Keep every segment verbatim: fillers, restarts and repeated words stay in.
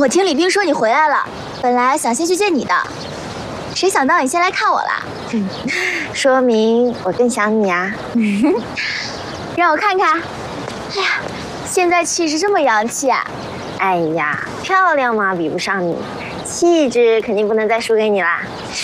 我听李冰说你回来了，本来想先去见你的，谁想到你先来看我了。 嗯，说明我更想你啊。 让我看看。哎呀，现在气质这么洋气啊！ 哎呀，漂亮嘛比不上你，气质肯定不能再输给你啦。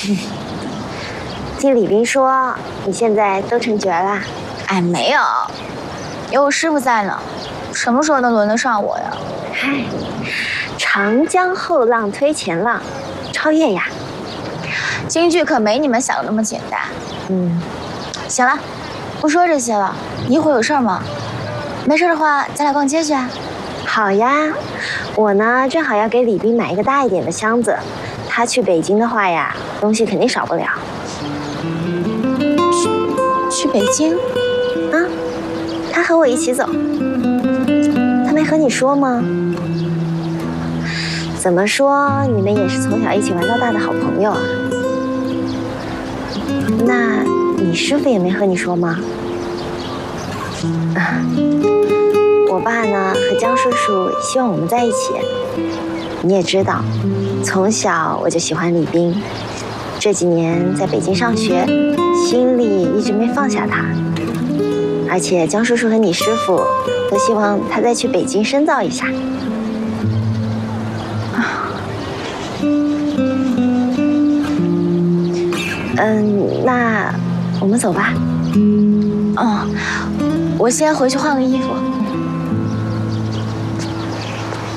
听李冰说你现在都成角啦？ 哎，没有，有我师傅在呢，什么时候能轮得上我呀？ 嗨，长江后浪推前浪，超越呀！ 京剧可没你们想的那么简单。 嗯， 行了，不说这些了，你一会儿有事吗？没事的话，咱俩逛街去啊。 好呀，我呢正好要给李冰买一个大一点的箱子，他去北京的话呀，东西肯定少不了。 去去北京？ 啊，他和我一起走。他没和你说吗？怎么说你们也是从小一起玩到大的好朋友啊？那你师傅也没和你说吗？啊，我爸呢和江叔叔希望我们在一起。你也知道，从小我就喜欢李冰，这几年在北京上学，心里一直没放下他。而且江叔叔和你师傅都希望他再去北京深造一下。嗯，那我们走吧。 哦，我先回去换个衣服。